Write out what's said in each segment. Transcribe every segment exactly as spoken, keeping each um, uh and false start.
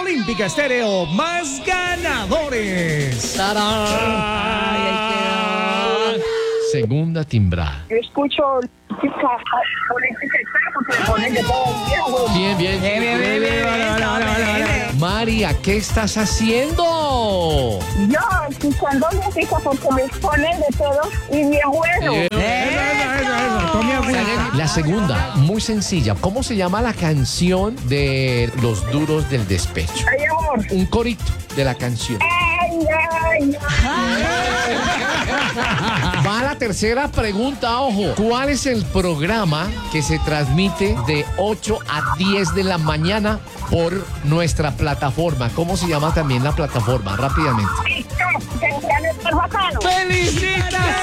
Olímpica Estéreo, más ganadores. ¡Tarán! Ay, ahí quedó. Segunda timbrada. Yo escucho Olímpica Estéreo porque me ponen de todo el día, güey. Bien, bien, Bien, bien, bien, bien. María, ¿qué estás haciendo? Yo escuchando música porque me ponen de todo y bien bueno. Eh, Eso, eso, eso. Tome agüita. La segunda, muy sencilla. ¿Cómo se llama la canción de Los Duros del Despecho? Ay, amor. Un corito de la canción. Ay, ay, ay. Va a la tercera pregunta, ojo. ¿Cuál es el programa que se transmite de ocho a diez de la mañana por nuestra plataforma? ¿Cómo se llama también la plataforma? Rápidamente. Listo, tendrán el ser bacano. ¡Felicitaciones!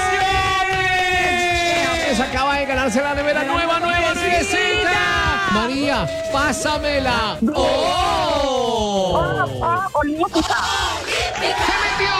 Acaba de ganarse la nevera nueva, nueva, nuevecita. María, pásamela. ¡Oh! Ah, ah, Olímpica. ¡Se metió!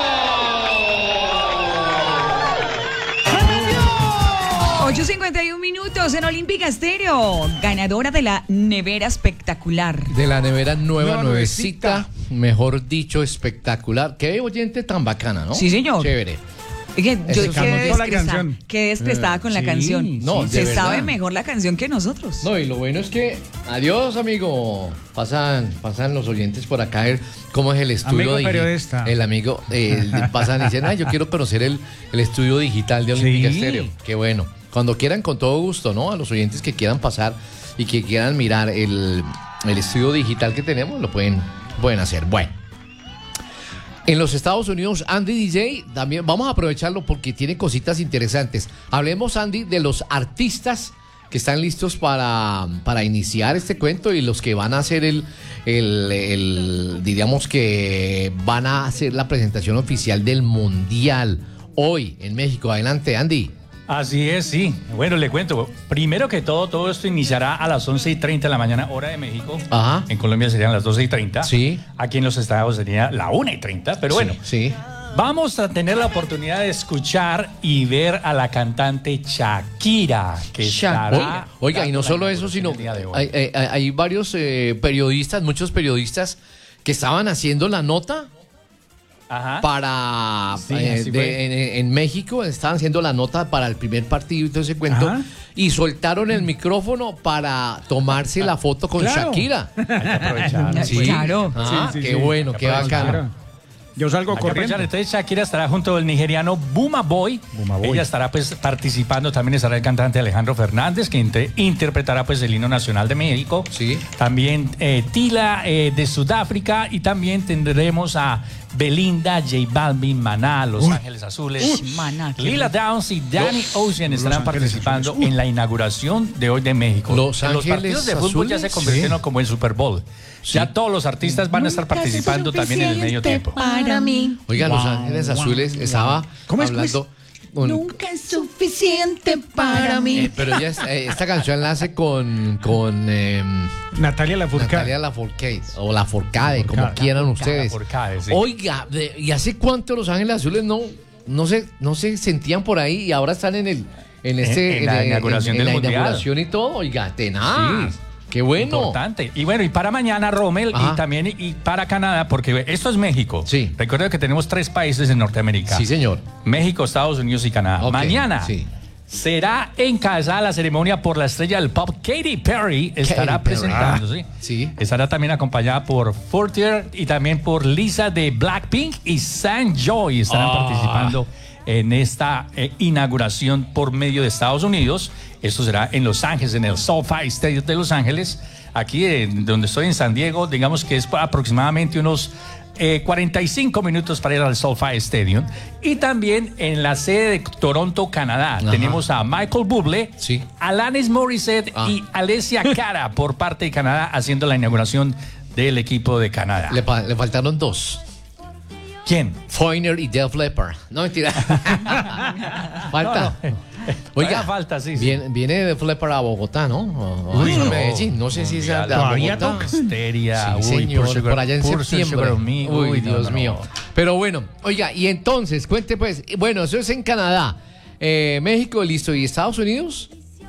ocho cincuenta y un minutos en Olímpica Estéreo, ganadora de la nevera espectacular. De la nevera nueva, Nueva, nuevecita, mejor dicho, espectacular. Qué oyente tan bacana, ¿no? Sí, señor. Chévere. Oye, yo Ese quedé cantó la desprestada, canción. quedé desprestada con la sí, canción. no, de Se verdad. sabe mejor la canción que nosotros. No, y lo bueno es que, adiós, amigo. Pasan, pasan los oyentes por acá a ver cómo es el estudio Amigo digi- periodista. El amigo, eh, pasan y dicen, ay, yo quiero conocer el, el estudio digital de Olímpica Sí. Estéreo. Qué bueno. Cuando quieran, con todo gusto, ¿no? A los oyentes que quieran pasar y que quieran mirar el, el estudio digital que tenemos, lo pueden, pueden hacer. Bueno. En los Estados Unidos, Andy D J, también vamos a aprovecharlo porque tiene cositas interesantes. Hablemos, Andy, de los artistas que están listos para, para iniciar este cuento y los que van a hacer el, el, el, diríamos que van a hacer la presentación oficial del Mundial hoy en México. Adelante, Andy. Así es, sí. Bueno, le cuento. Primero que todo, todo esto iniciará a las once y treinta de la mañana, hora de México. Ajá. En Colombia serían las doce y treinta. Sí. Aquí en los Estados sería la una y treinta. Pero bueno, Sí. sí. vamos a tener la oportunidad de escuchar y ver a la cantante Shakira, que Shakira. estará... Oiga, oiga, y no dando la solo eso, inauguración sino el día de hoy. hay, hay- hay varios eh, periodistas, muchos periodistas que estaban haciendo la nota Ajá. para Sí, eh, así de- fue. en, en México, estaban haciendo la nota para el primer partido y todo ese cuento, Ajá. y soltaron el micrófono para tomarse la foto con Claro. Shakira. Hay que aprovechar. Sí. Claro. Ah, Sí, sí, qué sí. bueno, qué Claro. bacano. Yo salgo Hay que aprovechar. corriendo. Entonces Shakira estará junto al nigeriano Buma Boy. Buma Boy. Ella estará pues participando, también estará el cantante Alejandro Fernández, que inter- interpretará pues el himno nacional de México. Sí. También eh, Tila eh, de Sudáfrica, y también tendremos a Belinda, J Balvin, Maná, Los Ángeles Azules, Maná, qué Lila Downs y Danny Ocean estarán Ángeles participando Azules. en la inauguración de hoy de México. Los Los Ángeles partidos de fútbol ya se Azules, convirtieron sí. como en Super Bowl. Ya todos los artistas van a estar participando también en el medio tiempo. Para mí. Oiga, Los Wow, Ángeles wow, Azules wow. estaba ¿Cómo es, cómo hablando... con- Nunca es suficiente para mí. eh, pero ella, eh, esta canción la hace con, con eh, Natalia Lafourcade. Natalia Lafourcade o Lafourcade, como Lafourcade. quieran Lafourcade, ustedes. Lafourcade, sí. Oiga, de- ¿y hace cuánto Los Ángeles Azules no, no, se, no se sentían por ahí y ahora están en el en este En- en la inauguración del la Mundial. inauguración y todo? Oiga, tenaz. Sí. Qué bueno. Importante. Y bueno, y para mañana, Rommel, Ajá. y también y para Canadá, porque esto es México. Sí. Recuerda que tenemos tres países en Norteamérica. Sí, señor. México, Estados Unidos y Canadá. Ok, Mañana sí. será encabezada la ceremonia por la estrella del pop, Katy Perry. Estará Katy Perry. presentándose. Sí. Estará también acompañada por Fortier y también por Lisa de Blackpink y San Joy. Estarán Ah. participando en esta eh, inauguración por medio de Estados Unidos. Esto será en Los Ángeles, en el SoFi Stadium de Los Ángeles. Aquí, en donde estoy en San Diego, digamos que es aproximadamente unos eh, cuarenta y cinco minutos para ir al SoFi Stadium. Y también en la sede de Toronto, Canadá, Ajá. tenemos a Michael Bublé, Sí. Alanis Morissette Ah. y Alessia Cara por parte de Canadá haciendo la inauguración del equipo de Canadá. Le, pa- le faltaron dos. ¿Quién? Foreigner y Def Leppard. No, mentira. Falta. No, no. Oiga, Todavía falta, sí, sí. Viene, viene Def Leppard a Bogotá, ¿no? O- o Uy, a no. Medellín. No sé si es a, a Todavía Bogotá. toca. Histeria, Sí, uy, señor, Poor Sugar- por allá en Poor septiembre. Sugar of Me. Uy, Uy, no, Dios no, no. mío. Pero bueno, oiga, y entonces, cuente pues, bueno, eso es en Canadá. Eh, México, listo. ¿Y Estados Unidos?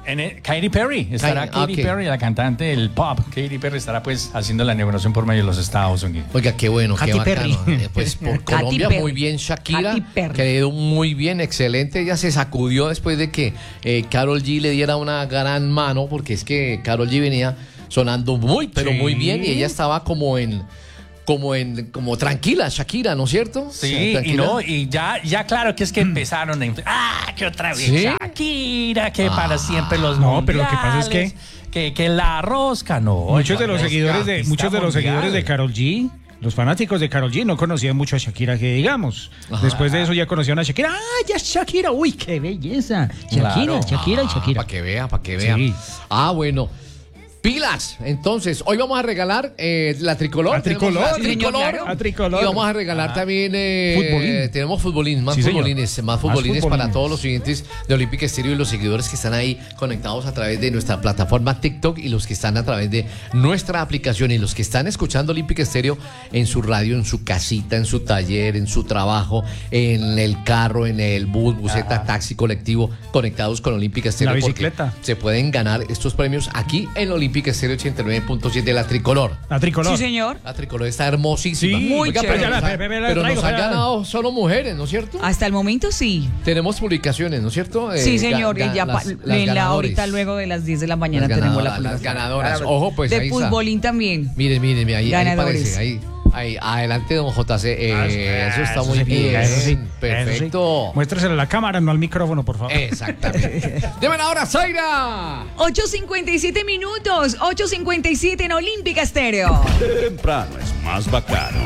En el- Katy Perry, estará Katy- Katy ok. Perry, la cantante del pop. Katy Perry estará pues haciendo la inauguración por medio de los Estados Unidos. Oiga, qué bueno, Katy qué bacano. Perry. Eh, Pues por Katy Colombia Perry. muy bien Shakira, Katy Perry. quedó muy bien, excelente. Ella se sacudió después de que eh, Karol G le diera una gran mano, porque es que Karol G venía sonando muy, pero Sí. muy bien y ella estaba como en, como en, como tranquila, Shakira, ¿no es cierto? Sí, y Tranquila. no, y ya, ya claro que es que empezaron a... Ah, que otra vez ¿Sí? Shakira, que para siempre los No, pero lo que pasa es que- mundiales, que, que la rosca, no. Muchos de los Rosca, seguidores de artista muchos de los mundial. seguidores de Karol G, los fanáticos de Karol G no conocían mucho a Shakira, que digamos. Después de eso ya conocían a Shakira. ¡Ah, ya es Shakira! ¡Uy, qué belleza! Shakira, Claro. Shakira y Shakira. Para que vea, para que vea. Sí. Ah, bueno. Pilas, entonces, hoy vamos a regalar eh, la tricolor. La tricolor. Tenemos Sí, la tricolor. claro. La tricolor. Y vamos a regalar también. eh, Futbolín. Tenemos futbolín, más Sí, señor. futbolines, más Más futbolines para futbolines. todos los siguientes de Olímpica Estéreo y los seguidores que están ahí conectados a través de nuestra plataforma TikTok y los que están a través de nuestra aplicación y los que están escuchando Olímpica Estéreo en su radio, en su casita, en su taller, en su trabajo, en el carro, en el bus, buseta, taxi, colectivo, conectados con Olímpica Estéreo. La porque bicicleta. Se pueden ganar estos premios aquí en Olímpica Estéreo ochenta y nueve punto siete, la tricolor. La tricolor. Sí, señor. La tricolor está hermosísima. Sí, Muy pero chévere. nos, Ya la- ha- ve- ve- la pero traigo, nos han ve- ganado solo mujeres, ¿no es cierto? Hasta el momento sí. Tenemos publicaciones, ¿no es cierto? Eh, Sí, ga- señor. ga- y ya pa- las- las en la ganadores. ahorita luego de las diez de la mañana Las tenemos la ganadoras, las publicación. ganadoras. Claro. Ojo, pues De ahí está. futbolín también. Miren, miren, ahí, ahí Ganadores. parece, ahí. Ahí, adelante, don J C. eh, eso está muy sí, bien. eso sí, Perfecto. eso sí. Muéstreselo a la cámara, no al micrófono, por favor. Exactamente. Deme la hora, Zaira. ocho cincuenta y siete minutos. ocho cincuenta y siete en Olímpica Estéreo. Temprano es más bacano.